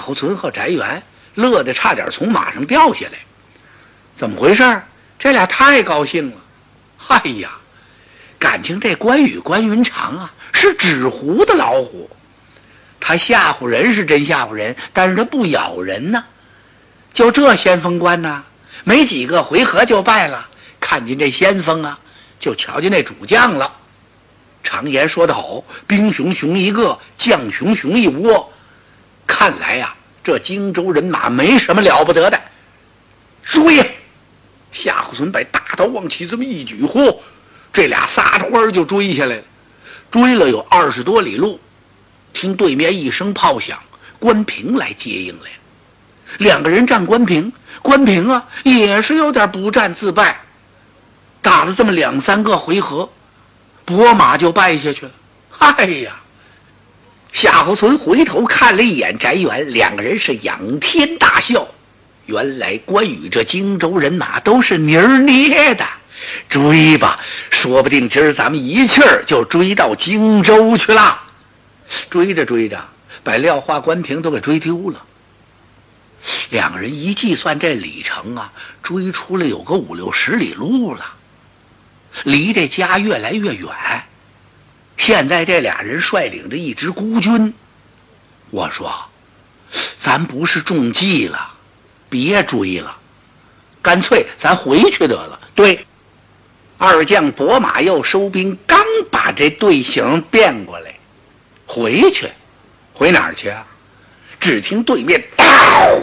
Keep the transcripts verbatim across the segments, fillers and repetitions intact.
侯存和翟元乐得差点从马上掉下来。怎么回事？这俩太高兴了。哎呀，感情这关羽关云长啊是纸糊的老虎，他吓唬人是真吓唬人，但是他不咬人呢。就这先锋官呢，没几个回合就败了。看见这先锋啊，就瞧见那主将了。常言说得好，兵熊熊一个，将熊熊一窝。看来呀、啊，这荆州人马没什么了不得的。追呀！夏侯存把大刀往起这么一举，嚯，这俩仨团就追下来了。追了有二十多里路，听对面一声炮响，关平来接应来了。两个人战关平，关平啊也是有点不战自败，打了这么两三个回合，拨马就败下去了。哎呀！夏侯存回头看了一眼翟元，两个人是仰天大笑。原来关羽这荆州人马都是泥儿捏的，追吧，说不定今儿咱们一气儿就追到荆州去了。追着追着，把廖化、关平都给追丢了。两个人一计算这里程啊，追出了有个五六十里路了，离这家越来越远。现在这俩人率领着一支孤军，我说咱不是中计了，别追了，干脆咱回去得了。对，二将拨马又收兵，刚把这队形变过来，回去，回哪儿去啊？只听对面“嗷”，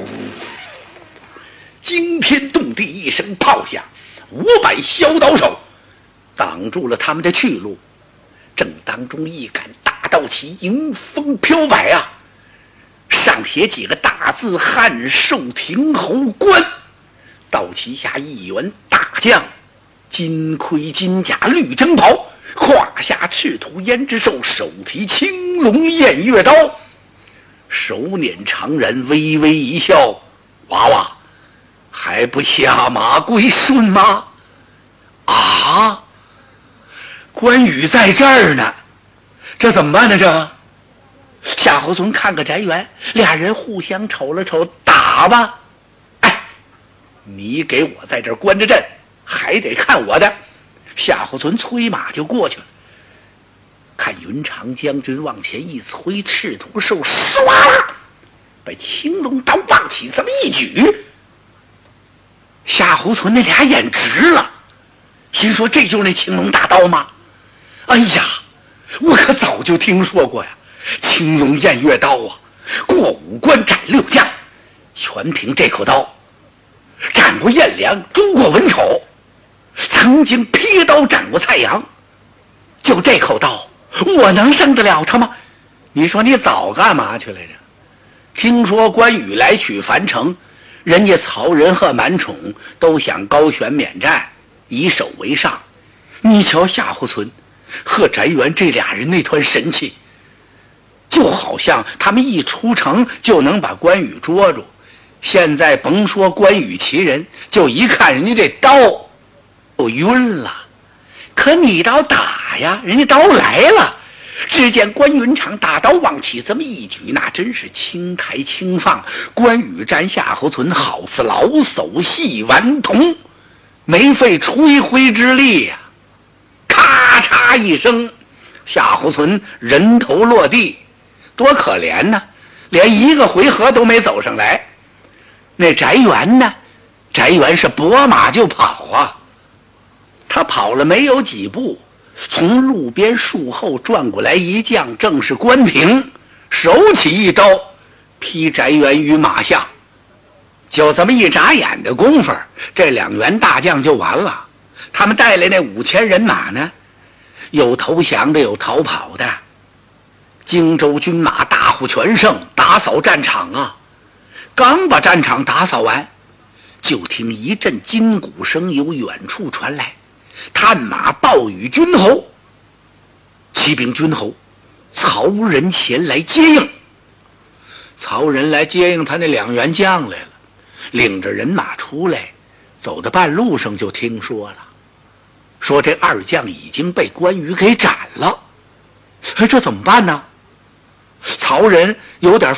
惊天动地一声炮响，五百削刀手挡住了他们的去路。正当中一杆大刀旗迎风飘摆啊，上写几个大字“汉寿亭侯关”。刀旗下一员大将，金盔金甲绿征袍，胯下赤兔胭脂兽，手提青龙偃月刀，手捻长髯，微微一笑：“娃娃，还不下马归顺吗？”啊！关羽在这儿呢，这怎么办呢？这夏侯存看个翟元，俩人互相瞅了瞅，打吧！哎，你给我在这儿关着阵，还得看我的。夏侯存催马就过去了，看云长将军往前一催，赤兔兽唰啦把青龙刀往起这么一举，夏侯存那俩眼直了，心说这就是那青龙大刀吗？哎呀，我可早就听说过呀，青龙偃月刀啊，过五关斩六将，全凭这口刀，斩过颜良，诛过文丑，曾经劈刀斩过蔡阳，就这口刀，我能胜得了他吗？你说你早干嘛去来着？听说关羽来取樊城，人家曹仁和满宠都想高悬免战，以守为上。你瞧夏侯存和翟元这俩人那团神气，就好像他们一出城就能把关羽捉住。现在甭说关羽骑人，就一看人家这刀就晕了。可你倒打呀，人家刀来了。只见关云长大刀往起这么一举，那真是轻抬轻放。关羽战夏侯存好似老叟戏顽童，没费吹灰之力呀、啊！咔嚓一声，夏侯存人头落地，多可怜呢，连一个回合都没走上来。那翟元呢？翟元是拨马就跑啊，他跑了没有几步，从路边树后转过来一将，正是关平，手起一刀劈翟元于马下。就这么一眨眼的功夫，这两员大将就完了。他们带来那五千人马呢，有投降的，有逃跑的。荆州军马大获全胜，打扫战场啊！刚把战场打扫完，就听一阵金鼓声由远处传来，探马报与军侯。骑兵军侯曹仁前来接应。曹仁来接应他那两员将来了，领着人马出来，走到半路上就听说了，说这二将已经被关羽给斩了。这怎么办呢？曹仁有点